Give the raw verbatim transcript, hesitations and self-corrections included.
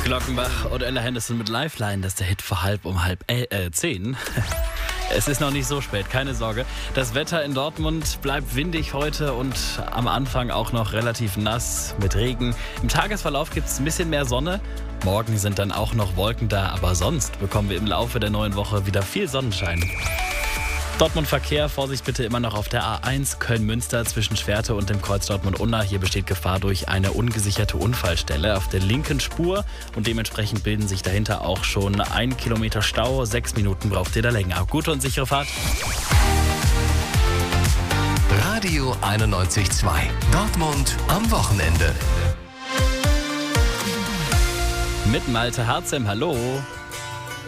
Glockenbach und Ella Henderson mit Lifeline, das ist der Hit vor halb um halb äh, äh, zehn. Es ist noch nicht so spät, keine Sorge. Das Wetter in Dortmund bleibt windig heute und am Anfang auch noch relativ nass mit Regen. Im Tagesverlauf gibt es ein bisschen mehr Sonne. Morgen sind dann auch noch Wolken da, aber sonst bekommen wir im Laufe der neuen Woche wieder viel Sonnenschein. Dortmund-Verkehr, Vorsicht bitte immer noch auf der A eins Köln-Münster zwischen Schwerte und dem Kreuz Dortmund-Unna. Hier besteht Gefahr durch eine ungesicherte Unfallstelle auf der linken Spur und dementsprechend bilden sich dahinter auch schon ein Kilometer Stau. Sechs Minuten braucht ihr da länger. Gute und sichere Fahrt. Radio einundneunzig Komma zwei. Dortmund am Wochenende. Mit Malte Harzem, hallo.